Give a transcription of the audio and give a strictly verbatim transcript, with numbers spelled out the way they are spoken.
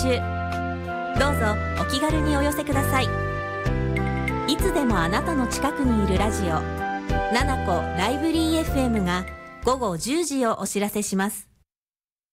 集。どうぞお気軽にお寄せください。いつでもあなたの近くにいるラジオ、ナナコライブリー エフエム が午後じゅうじをお知らせします。